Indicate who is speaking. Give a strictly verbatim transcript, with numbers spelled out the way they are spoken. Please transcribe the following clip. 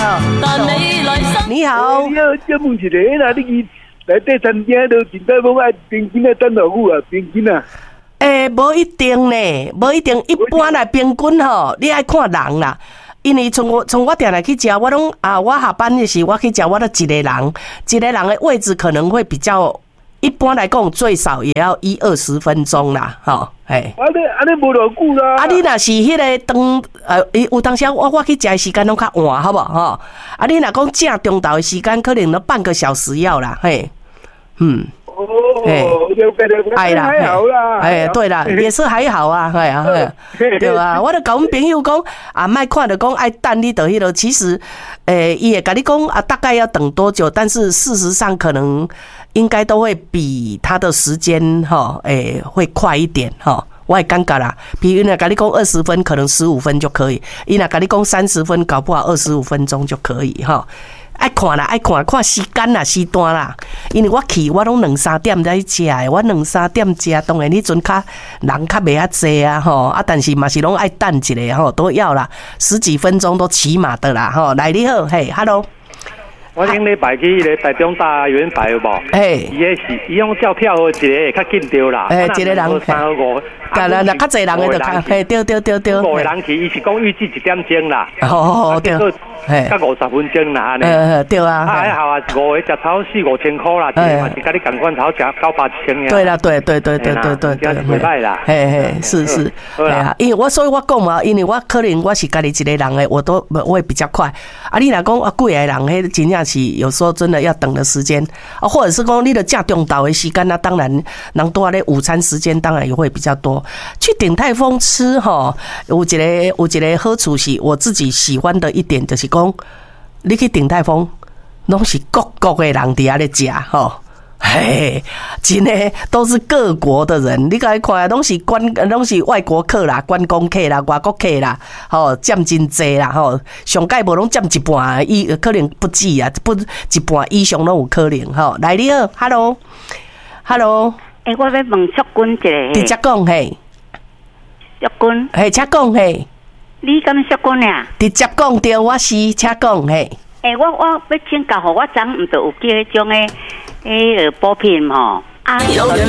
Speaker 1: 好，你好。
Speaker 2: 你好，这问一个，那你来这餐厅都鼎泰丰爱平均啊，等多久啊？平均啊？
Speaker 1: 诶，无一定呢，无一定。一般来平均吼，你爱看人啦。因为从我从我定来去食，我拢啊，我下班的时我去食，我都一个人，一个人的位置可能会比较。一般来讲，最少也要一二十分钟啦，吼，嘿。
Speaker 2: 啊，你啊，你无偌久啦。
Speaker 1: 啊，你若是迄个当呃，有当时我我去食的时间拢较晚，好不吼？啊，你若讲正中昼的时间，可能都半个小时要啦，嘿，嗯。
Speaker 2: 哦，哎啦，还好啦，
Speaker 1: 哎，对啦，也是还好啊，哎啊，对啊，我就甲阮朋友讲啊，莫看着讲爱等你到迄落，其实，诶，伊会甲你讲啊，大概要等多久，但是事实上可能应该都会比他的时间哈，诶，会快一点哈。我也感觉啦，比如呢，甲你讲二十分，可能十五分就可以；伊若甲你讲三十分，搞不好二十五分钟就可以哈。爱看啦，爱看看时间啦，时段啦。因为我去，我拢两三点才去食的，我两三点食，当然迄阵较人较袂遐济啊吼，啊，但是嘛是拢爱等一下吼，都要啦，十几分钟都起码的啦吼。来你好，嘿 ，hello。
Speaker 3: 我顶礼拜去迄个台中大圆台有无？
Speaker 1: 嘿，
Speaker 3: 伊个是伊用叫跳好一个会较紧着啦。
Speaker 1: 诶，一个人
Speaker 3: 三个五，
Speaker 1: 但啦，较侪人诶就较，嘿，对对对对。
Speaker 3: 五个人去，伊是讲预计一点钟啦。
Speaker 1: 哦，对。
Speaker 3: 嘿，甲五十分钟啦，安尼。
Speaker 1: 呃，对啊。
Speaker 3: 啊，还好啊，五个食超四五千块啦，一个嘛是甲你共款超食九八千呀。
Speaker 1: 对啦，对对对对对对对。
Speaker 3: 袂歹啦。
Speaker 1: 嘿嘿，是是。对啊，因为我所以我讲嘛，因为我可能我是家己一个人诶，我都我会比较快。啊，你若讲啊，几个人迄真正是有时候真的要等的时间啊，或者是讲你的正中昼的时间，那当然人多咧，午餐时间当然也会比较多。去鼎泰丰吃哈，有一个有一个好处是我自己喜欢的一点就是讲，你去鼎泰丰，拢是各国的人伫遐咧食吼。嘿，真的都是各国的人，你该看拢是观，拢是外国客啦、观光客啦、外国客啦，吼占真济啦，吼上届无拢占一半，伊可能不止啊，不一半以上拢有可能吼。来你好 ，hello，hello，
Speaker 4: 诶、欸，我要问淑君一个，
Speaker 1: 直接讲嘿，
Speaker 4: 淑君，
Speaker 1: 嘿，请讲嘿，
Speaker 4: 你敢淑君啊？
Speaker 1: 直接讲对，我是，请讲嘿。
Speaker 4: 诶、欸，我我要请教，互我昨毋就有叫迄种诶。诶，补品吼啊。